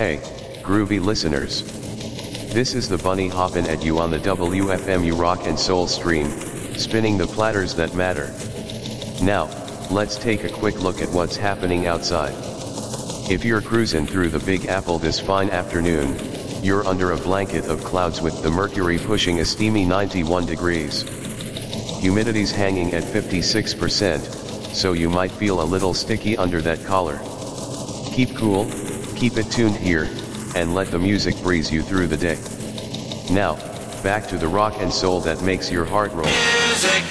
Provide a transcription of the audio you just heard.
Hey, groovy listeners. This is the Bunny hoppin' at you on the WFMU Rock and Soul stream, spinning the platters that matter. Now, let's take a quick look at what's happening outside. If you're cruising through the Big Apple this fine afternoon, you're under a blanket of clouds with the mercury pushing a steamy 91 degrees. Humidity's hanging at 56%, so you might feel a little sticky under that collar. Keep cool, keep it tuned here, and let the music breeze you through the day. Now, back to the rock and soul that makes your heart roll. Music.